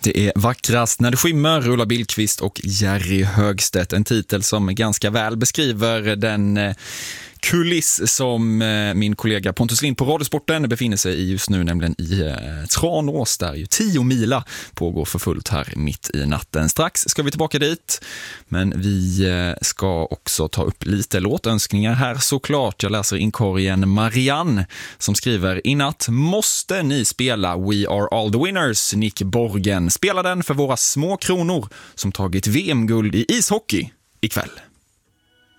Det är vackrast när det skymmer, Ulla Billqvist och Jerry Högstedt. En titel som ganska väl beskriver den kuliss som min kollega Pontus Lind på Radiosporten befinner sig i just nu, nämligen i Tranås, där ju 10 mila pågår för fullt här mitt i natten. Strax ska vi tillbaka dit, men vi ska också ta upp lite låtönskningar här såklart. Jag läser inkorgen Marianne som skriver: i natt måste ni spela We Are All The Winners, Nick Borgen. Spela den för våra små kronor som tagit VM-guld i ishockey ikväll.